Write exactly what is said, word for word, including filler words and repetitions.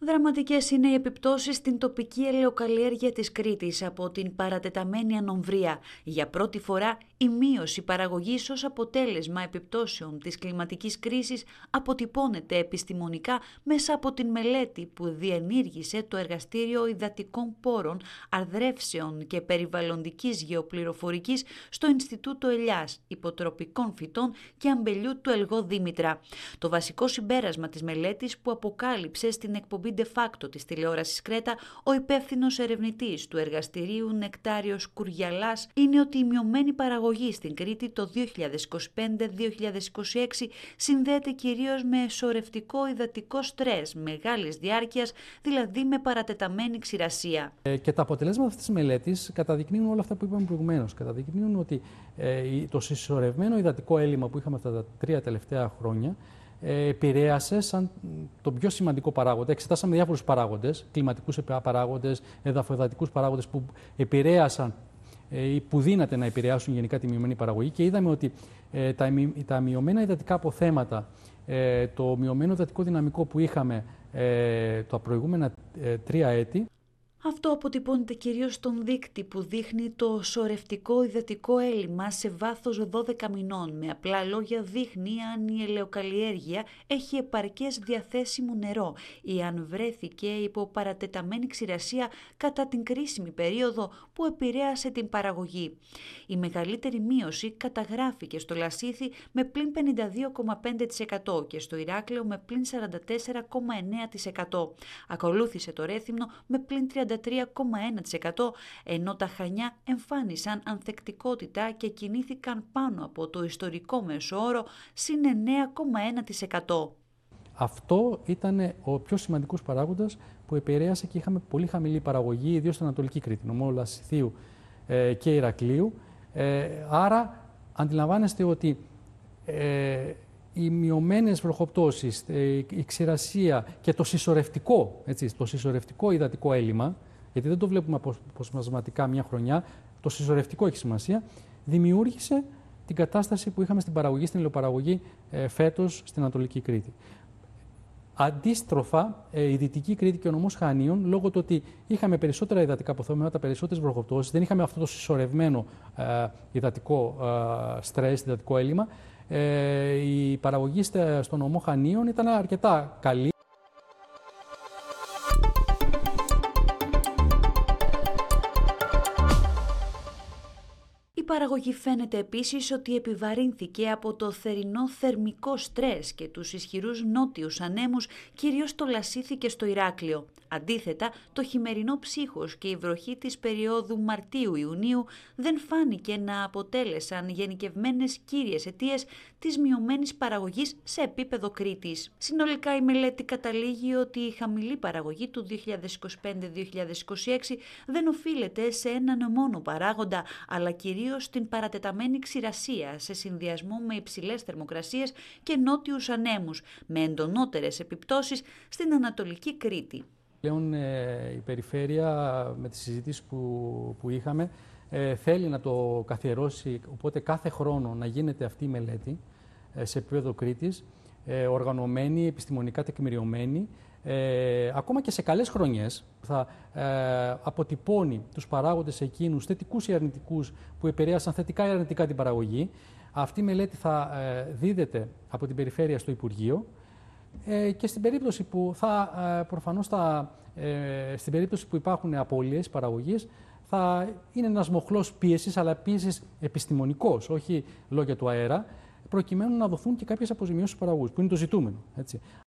Δραματικές είναι οι επιπτώσεις στην τοπική ελαιοκαλλιέργεια της Κρήτης από την παρατεταμένη ανομβρία. Για πρώτη φορά η μείωση παραγωγής ως αποτέλεσμα επιπτώσεων της κλιματικής κρίσης αποτυπώνεται επιστημονικά μέσα από την μελέτη που διενήργησε το Εργαστήριο Υδατικών Πόρων, Αρδρεύσεων και Περιβαλλοντικής Γεωπληροφορικής στο Ινστιτούτο Ελιάς, Υποτροπικών Φυτών και Αμπελιού του Ελγό Δήμητρα. Το βασικό συμπέρασμα της μελέτης που αποκάλυψε στην εκπομπή de facto της τηλεόρασης Κρέτα ο υπεύθυνος ερευνητής του εργαστηρίου Νεκτάριος Κουριαλάς είναι ότι η μειωμένη παραγωγή στην Κρήτη το δύο χιλιάδες είκοσι πέντε δύο χιλιάδες είκοσι έξι συνδέεται κυρίως με σωρευτικό υδατικό στρες μεγάλης διάρκειας, δηλαδή με παρατεταμένη ξηρασία. Ε, και τα αποτελέσματα αυτής της μελέτης καταδεικνύουν όλα αυτά που είπαμε προηγουμένως. Καταδεικνύουν ότι ε, το συσσωρευμένο υδατικό έλλειμμα που είχαμε αυτά τα τρία τελευταία χρόνια επηρέασε σαν τον πιο σημαντικό παράγοντα. Εξετάσαμε διάφορους παράγοντες, κλιματικούς παράγοντες, εδαφοεδατικούς παράγοντες που επηρέασαν ή που δύναται να επηρεάσουν γενικά τη μειωμένη παραγωγή και είδαμε ότι ε, τα, τα μειωμένα υδατικά αποθέματα, ε, το μειωμένο υδατικό δυναμικό που είχαμε ε, τα προηγούμενα ε, τρία έτη. Αυτό αποτυπώνεται κυρίως στον δείκτη που δείχνει το σωρευτικό υδατικό έλλειμμα σε βάθος δώδεκα μηνών. Με απλά λόγια δείχνει αν η ελαιοκαλλιέργεια έχει επαρκές διαθέσιμο νερό ή αν βρέθηκε υπό παρατεταμένη ξηρασία κατά την κρίσιμη περίοδο που επηρέασε την παραγωγή. Η μεγαλύτερη μείωση καταγράφηκε στο Λασίθι με πλην πενήντα δύο κόμμα πέντε τοις εκατό και στο Ηράκλειο με πλην σαράντα τέσσερα κόμμα εννέα τοις εκατό. Ακολούθησε το Ρέθυμνο με πλην τριάντα τρία κόμμα ένα τοις εκατό, ενώ τα Χανιά εμφάνισαν ανθεκτικότητα και κινήθηκαν πάνω από το ιστορικό μεσόωρο συν εννέα κόμμα ένα τοις εκατό. Αυτό ήταν ο πιο σημαντικός παράγοντας που επηρέασε και είχαμε πολύ χαμηλή παραγωγή, ιδίως στην Ανατολική Κρήτη, νομό Λασιθίου ε, και Ηρακλείου. Ε, άρα αντιλαμβάνεστε ότι ε, οι μειωμένες βροχοπτώσεις, η ξηρασία και το συσσωρευτικό, έτσι, το συσσωρευτικό υδατικό έλλειμμα, γιατί δεν το βλέπουμε αποσπασματικά μια χρονιά, το συσσωρευτικό έχει σημασία, δημιούργησε την κατάσταση που είχαμε στην παραγωγή, στην ηλιοπαραγωγή ε, φέτος στην Ανατολική Κρήτη. Αντίστροφα, ε, η Δυτική Κρήτη και ο νομός Χανίων, λόγω του ότι είχαμε περισσότερα υδατικά αποθέματα, περισσότερες βροχοπτώσεις, δεν είχαμε αυτό το συσσωρευμένο ε, υδατικό ε, στρες, υδατικό έλλειμμα, ε, η παραγωγή στον νομό Χανίων ήταν αρκετά καλή. Η παραγωγή φαίνεται επίσης ότι επιβαρύνθηκε από το θερινό θερμικό στρες και τους ισχυρούς νότιους ανέμους, κυρίως στο Λασίθι και στο Ηράκλειο. Αντίθετα, το χειμερινό ψύχος και η βροχή της περίοδου Μαρτίου-Ιουνίου δεν φάνηκε να αποτέλεσαν γενικευμένες κύριες αιτίες της μειωμένης παραγωγής σε επίπεδο Κρήτης. Συνολικά η μελέτη καταλήγει ότι η χαμηλή παραγωγή του δύο χιλιάδες είκοσι πέντε δύο χιλιάδες είκοσι έξι δεν οφείλεται σε έναν μόνο παράγοντα, αλλά κυρίως στην παρατεταμένη ξηρασία σε συνδυασμό με υψηλές θερμοκρασίες και νότιους ανέμους, με εντονότερες επιπτώσεις στην Ανατολική Κρήτη. Πλέον ε, η περιφέρεια με τις συζητήσεις που, που είχαμε ε, θέλει να το καθιερώσει, οπότε κάθε χρόνο να γίνεται αυτή η μελέτη ε, σε επίπεδο Κρήτης, ε, οργανωμένη, επιστημονικά τεκμηριωμένη, ε, ακόμα και σε καλές χρονιές θα ε, αποτυπώνει τους παράγοντες εκείνους θετικούς ή αρνητικούς που επηρέασαν θετικά ή αρνητικά την παραγωγή. Αυτή η μελέτη θα ε, δίδεται από την περιφέρεια στο Υπουργείο. Ε, και στην περίπτωση που θα, ε, προφανώς θα, ε, στην περίπτωση που υπάρχουν απώλειες παραγωγής, θα είναι ένας μοχλός πίεσης, αλλά πίεσης επιστημονικός, όχι λόγια του αέρα, προκειμένου να δοθούν και κάποιες αποζημιώσεις στους παραγωγούς, που είναι το ζητούμενο. Έτσι.